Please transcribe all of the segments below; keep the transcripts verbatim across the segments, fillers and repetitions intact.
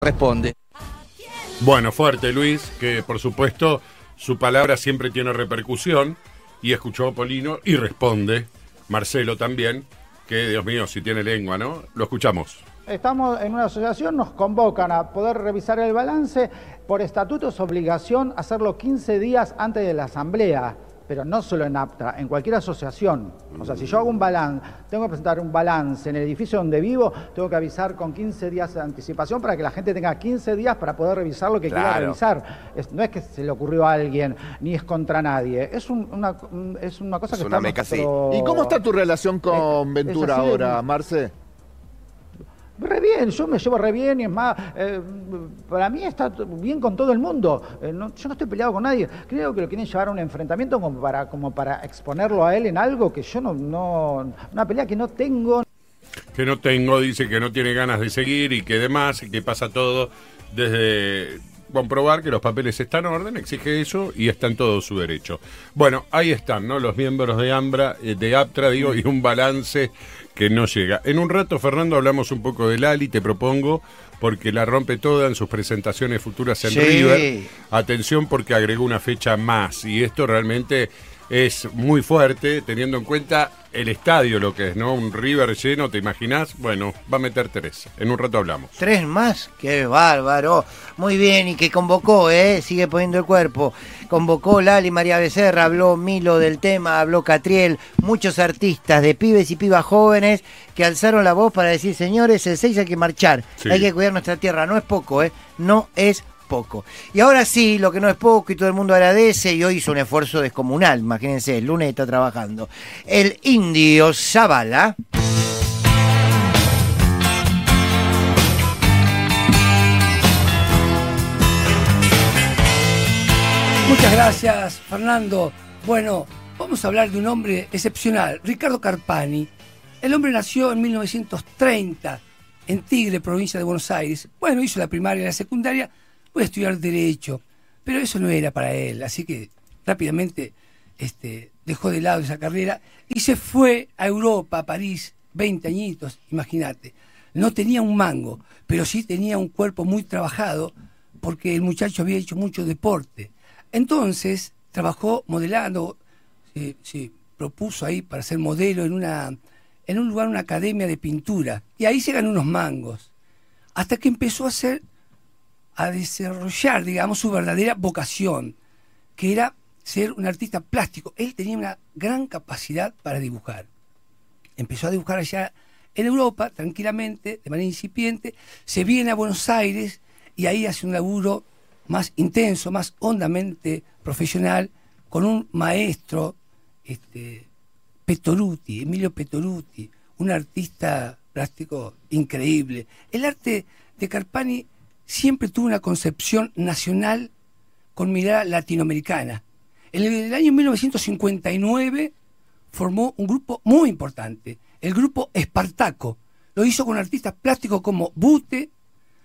responde. Bueno, fuerte Luis, que por supuesto su palabra siempre tiene repercusión, y escuchó a Polino y responde, Marcelo también, que Dios mío, si tiene lengua, ¿no? Lo escuchamos. Estamos en una asociación, nos convocan a poder revisar el balance, por estatuto es obligación hacerlo quince días antes de la asamblea, pero no solo en APTRA, en cualquier asociación. O sea, si yo hago un balance, tengo que presentar un balance en el edificio donde vivo, tengo que avisar con quince días de anticipación para que la gente tenga quince días para poder revisar lo que Claro. quiera revisar. Es, no es que se le ocurrió a alguien, ni es contra nadie. Es, un, una, es una cosa Es que una está meca, sí. nosotros- ¿Y cómo está tu relación con Es- Ventura es así de- ahora, Marce? Re bien, yo me llevo re bien y es más, eh, para mí está t- bien con todo el mundo. Eh, no- yo no estoy peleado con nadie. Creo que lo quieren llevar a un enfrentamiento como para, como para exponerlo a él en algo que yo no, no, una pelea que no tengo. Que no tengo, dice que no tiene ganas de seguir y que demás, y que pasa todo desde comprobar que los papeles están en orden, exige eso y está en todo su derecho. Bueno, ahí están, ¿no? Los miembros de AMBRA, eh, de APTRA, digo, y un balance que no llega. En un rato, Fernando, hablamos un poco del Ali, te propongo, porque la rompe toda en sus presentaciones futuras en Sí. River. Atención, porque agregó una fecha más, y esto realmente es muy fuerte, teniendo en cuenta el estadio, lo que es, ¿no? Un River lleno, ¿te imaginás? Bueno, va a meter tres. En un rato hablamos. ¿Tres más? ¡Qué bárbaro! Muy bien, y que convocó, ¿eh? Sigue poniendo el cuerpo. Convocó Lali María Becerra, habló Milo del tema, habló Catriel, muchos artistas de pibes y pibas jóvenes que alzaron la voz para decir, señores, el seis hay que marchar, Sí. hay que cuidar nuestra tierra. No es poco, ¿eh? No es poco. Y ahora sí, lo que no es poco y todo el mundo agradece, y hoy hizo un esfuerzo descomunal, imagínense, el lunes está trabajando. El Indio Zavala. Muchas gracias, Fernando. Bueno, vamos a hablar de un hombre excepcional, Ricardo Carpani. El hombre nació en mil novecientos treinta en Tigre, provincia de Buenos Aires. Bueno, hizo la primaria y la secundaria, voy a estudiar Derecho, pero eso no era para él, así que rápidamente este, dejó de lado esa carrera y se fue a Europa, a París, veinte añitos, imagínate. No tenía un mango, pero sí tenía un cuerpo muy trabajado porque el muchacho había hecho mucho deporte. Entonces trabajó modelando, se, se propuso ahí para ser modelo en una en un lugar, una academia de pintura, y ahí se ganó unos mangos, hasta que empezó a hacer, a desarrollar, digamos, su verdadera vocación, que era ser un artista plástico. Él tenía una gran capacidad para dibujar. Empezó a dibujar allá en Europa, tranquilamente, de manera incipiente, se viene a Buenos Aires y ahí hace un laburo más intenso, más hondamente profesional, con un maestro, este, Petoruti, Emilio Petoruti, un artista plástico increíble. El arte de Carpani siempre tuvo una concepción nacional con mirada latinoamericana. En el año mil novecientos cincuenta y nueve formó un grupo muy importante, el grupo Espartaco. Lo hizo con artistas plásticos como Bute,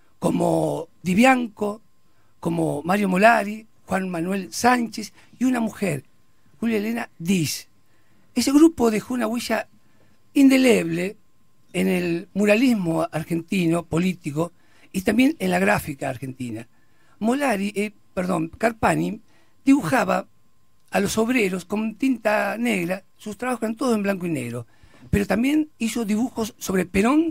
como Di Bianco, como Mario Molari, Juan Manuel Sánchez y una mujer, Julia Elena Diz. Ese grupo dejó una huella indeleble en el muralismo argentino, político, y también en la gráfica argentina. Molari, eh, perdón, Carpani dibujaba a los obreros con tinta negra, sus trabajos eran todos en blanco y negro, pero también hizo dibujos sobre Perón,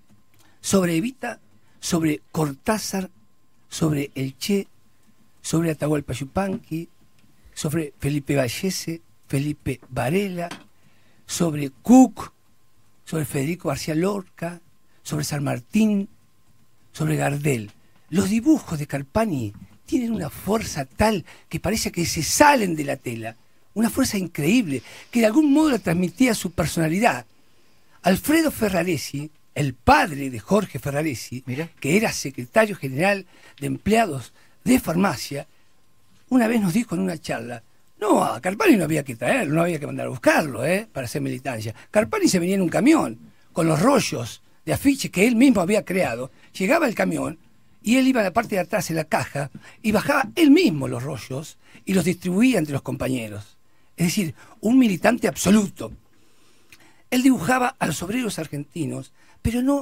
sobre Evita, sobre Cortázar, sobre el Che, sobre Atahualpa Yupanqui, sobre Felipe Vallese, Felipe Varela, sobre Cook, sobre Federico García Lorca, sobre San Martín, sobre Gardel. Los dibujos de Carpani tienen una fuerza tal que parece que se salen de la tela, una fuerza increíble, que de algún modo le transmitía su personalidad. Alfredo Ferraresi, el padre de Jorge Ferraresi, Mira. que era secretario general de empleados de farmacia, una vez nos dijo en una charla, no, a Carpani no había que traerlo, no había que mandar a buscarlo, ¿eh? Para hacer militancia. Carpani se venía en un camión, con los rollos de afiches que él mismo había creado. Llegaba el camión y él iba a la parte de atrás en la caja y bajaba él mismo los rollos y los distribuía entre los compañeros. Es decir, un militante absoluto. Él dibujaba a los obreros argentinos, pero no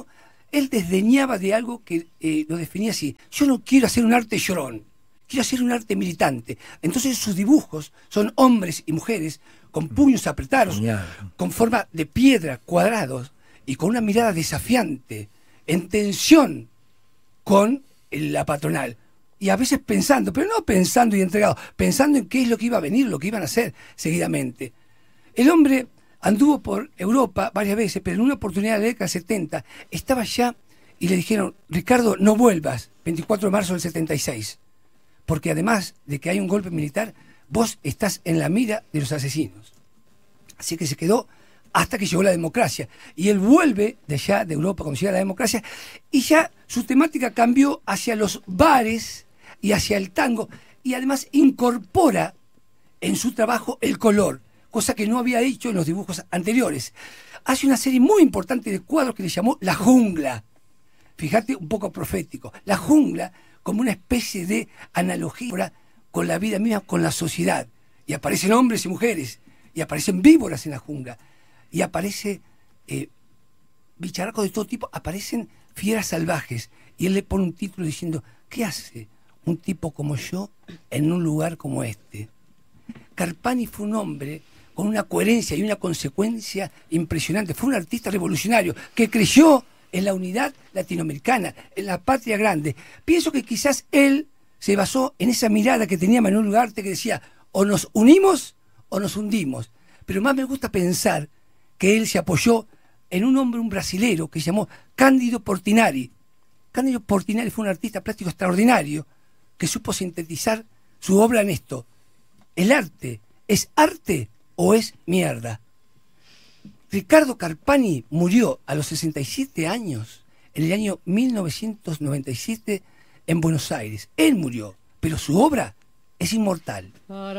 él desdeñaba de algo que eh, lo definía así: yo no quiero hacer un arte llorón, quiero hacer un arte militante. Entonces sus dibujos son hombres y mujeres con puños apretados, con forma de piedra, cuadrados, y con una mirada desafiante, en tensión con la patronal. Y a veces pensando, pero no pensando y entregado, pensando en qué es lo que iba a venir, lo que iban a hacer seguidamente. El hombre anduvo por Europa varias veces, pero en una oportunidad de la década del setenta estaba allá y le dijeron: Ricardo, no vuelvas, veinticuatro de marzo del setenta y seis, porque además de que hay un golpe militar, vos estás en la mira de los asesinos. Así que se quedó hasta que llegó la democracia. Y él vuelve de allá, de Europa, cuando llega la democracia, y ya su temática cambió hacia los bares y hacia el tango, y además incorpora en su trabajo el color, cosa que no había hecho en los dibujos anteriores. Hace una serie muy importante de cuadros que le llamó La Jungla. Fíjate, un poco profético. La jungla como una especie de analogía con la vida misma, con la sociedad. Y aparecen hombres y mujeres, y aparecen víboras en la jungla, y aparece eh, bicharracos de todo tipo, aparecen fieras salvajes. Y él le pone un título diciendo: ¿qué hace un tipo como yo en un lugar como este? Carpani fue un hombre con una coherencia y una consecuencia impresionante. Fue un artista revolucionario que creyó en la unidad latinoamericana, en la patria grande. Pienso que quizás él se basó en esa mirada que tenía Manuel Ugarte, que decía: o nos unimos o nos hundimos. Pero más me gusta pensar que él se apoyó en un hombre, un brasilero, que se llamó Cândido Portinari. Cândido Portinari fue un artista plástico extraordinario que supo sintetizar su obra en esto: ¿el arte es arte o es mierda? Ricardo Carpani murió a los sesenta y siete años, en el año mil novecientos noventa y siete, en Buenos Aires. Él murió, pero su obra es inmortal.